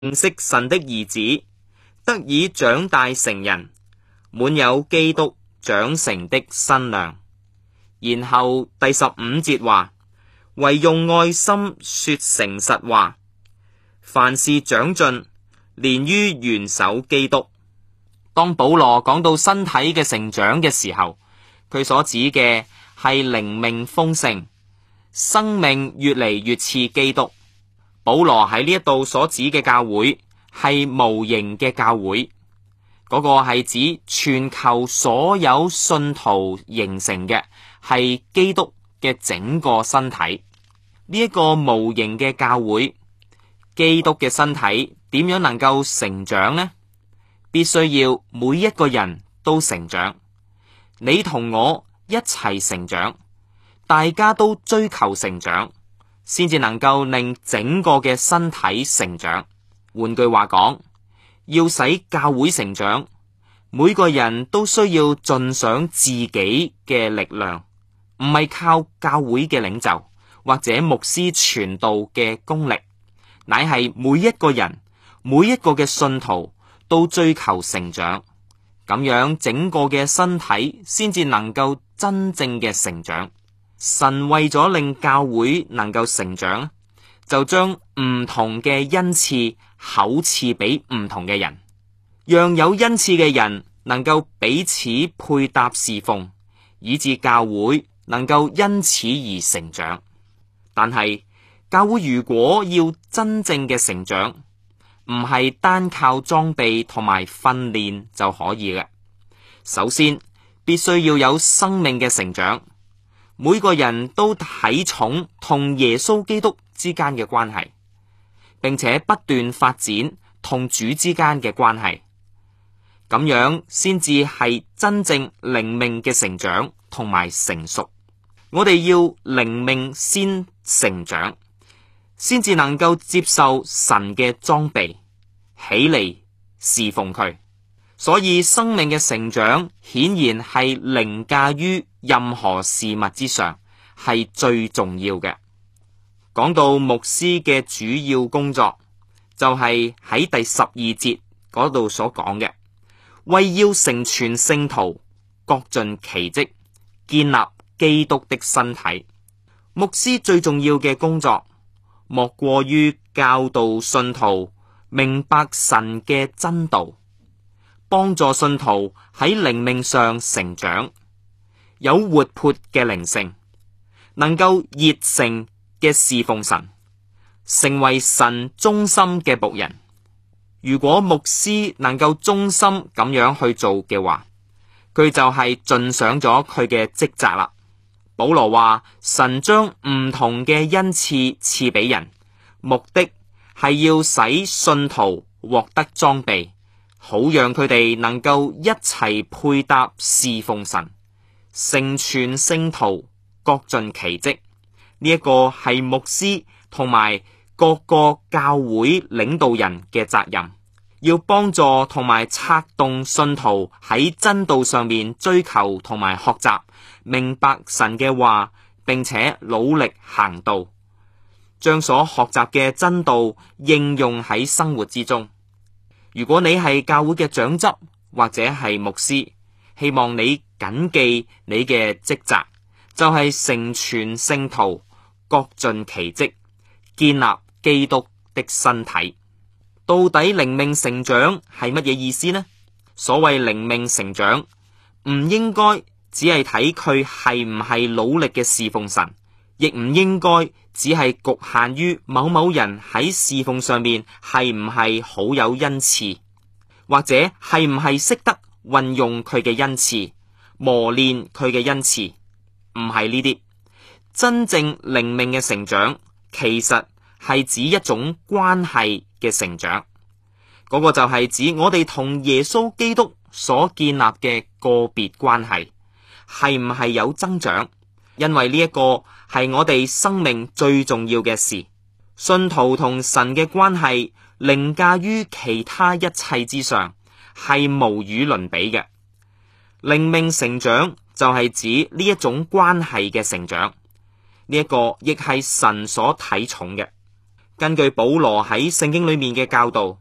認識神的兒子，得以長大成人，滿有基督長成的身量。然後第15節話，惟用愛心說誠實話，凡事長進，連於元首基督。當保羅講到身體嘅成長嘅時候，佢所指嘅係靈命豐盛，生命越嚟越似基督。保羅喺呢一度所指嘅教會係無形嘅教會，嗰個係指全球所有信徒形成嘅係基督嘅整個身體。呢一個無形嘅教會，基督嘅身體點樣能夠成長呢？必須要每一個人都成長，你同我一齊成長，大家都追求成長，先至能夠令整個嘅身體成長。換句話講，要使教會成長，每個人都需要盡上自己嘅力量，唔係靠教會嘅領袖或者牧師傳道嘅功力，乃係每一個人，每一個嘅信徒都追求成長，咁樣整個嘅身體先至能夠真正嘅成長。神為咗令教會能夠成長，就將唔同嘅恩賜厚賜俾唔同嘅人，讓有恩賜嘅人能夠彼此配搭侍奉，以致教會能夠因此而成長。但係教會如果要真正嘅成長，唔係單靠裝備同埋訓練就可以嘅。首先必須要有生命嘅成長，每個人都睇重同耶穌基督之間嘅關係，並且不斷發展同主之間嘅關係，咁樣先至係真正靈命嘅成長同埋成熟。我哋要靈命先成長，先至能夠接受神嘅裝備，起嚟侍奉佢。所以生命嘅成長顯然係凌駕於任何事物之上，係最重要嘅。講到牧師嘅主要工作，就係喺第12節嗰度所講嘅，為要成全聖徒，各盡其職，建立基督的身體。牧師最重要嘅工作，莫過於教導信徒明白神嘅真道，幫助信徒喺靈命上成長，有活潑嘅靈性，能夠熱誠嘅侍奉神，成為神忠心嘅僕人。如果牧師能夠忠心咁樣去做嘅話，佢就係盡上咗佢嘅職責啦。保羅話，神將唔同嘅恩賜賜俾人，目的係要使信徒獲得裝備，好讓佢哋能夠一齊配搭侍奉神，成全聖徒，各盡其職。呢一個係牧師同埋各個教會領導人嘅責任，要幫助同埋策動信徒喺真道上面追求同埋學習，明白神嘅話，並且努力行道，將所學習嘅真道應用喺生活之中。如果你係教會嘅長執或者係牧師，希望你謹記你嘅職責，就係成全聖徒，各盡其職，建立基督的身體。到底靈命成長係乜嘢意思呢？所謂靈命成長，唔應該只係睇佢係唔係努力嘅侍奉神，亦唔應該只係局限於某某人喺侍奉上面係唔係好有恩賜，或者係唔係識得運用佢嘅恩賜，磨練佢嘅恩賜。唔係呢啲。真正靈命嘅成長，其實係指一種關係嘅成長，嗰個就係指我哋同耶穌基督所建立嘅個別關係係唔係有增長。因為呢一個係我哋生命最重要嘅事，信徒同神嘅關係凌駕於其他一切之上，係無與倫比嘅。靈命成長就係指呢一種關係嘅成長，呢一個亦係神所睇重嘅。 根據保羅喺聖經裏面嘅教導，